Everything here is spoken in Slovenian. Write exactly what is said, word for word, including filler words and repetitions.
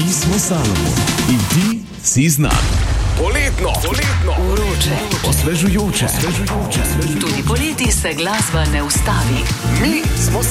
Mi smo Salomon in ti si z nami. Poletno, poletno, vroče, Osvežujoče. Osvežujoče. tudi poleti se glasba ne ustavi. mi smo